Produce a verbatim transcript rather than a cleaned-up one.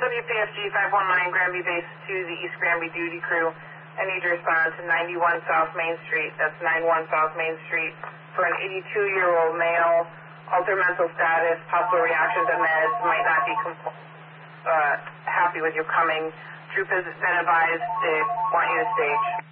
W P F G five one nine Granby Base to the East Granby Duty Crew. I need to respond to ninety-one South Main Street. That's ninety-one South Main Street for an eighty-two-year-old male, altered mental status, possible reaction to meds, might not be compl- uh, happy with you coming. Troop has been advised they want you to stage.